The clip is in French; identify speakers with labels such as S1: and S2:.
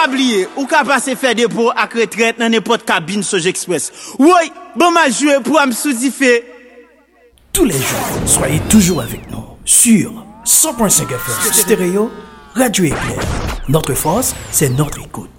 S1: oublier, ou ka passer faire dépôt à retraite dans n'importe cabine Soj Express. Oui, bon mal joué pour me sous-differ.
S2: Tous les jours, soyez toujours avec nous sur 100.5 FM Stéréo, Radio Éclair. Notre force, c'est notre écoute.